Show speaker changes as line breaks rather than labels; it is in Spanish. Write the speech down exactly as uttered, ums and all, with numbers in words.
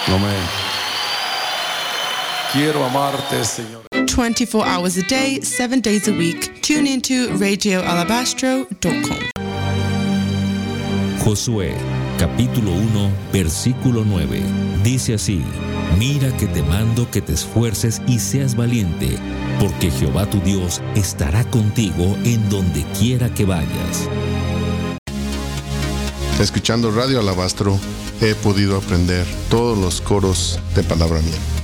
Amén. Quiero amarte, Señor.
twenty-four hours a day, seven days a week. Tune into radio alabastro dot com.
Josué, capítulo uno, versículo nueve. Dice así: Mira que te mando que te esfuerces y seas valiente, porque Jehová tu Dios estará contigo en donde quiera que vayas.
Escuchando Radio Alabastro, he podido aprender todos los coros de Palabra Mía.